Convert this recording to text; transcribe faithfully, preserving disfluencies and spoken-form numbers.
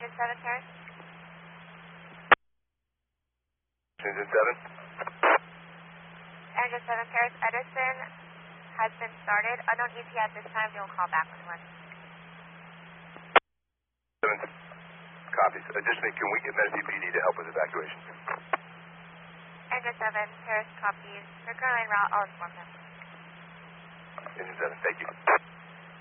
Engine seven, Paris. Engine seven. Engine seven, Paris. Edison has been started. Unknown E T A at this time. You'll call back when you want. seven. Copies. Additionally, can we get Medicine P D to help with evacuation? Engine seven, Paris, copies. They're currently en route. I'll inform them. Engine seven, thank you.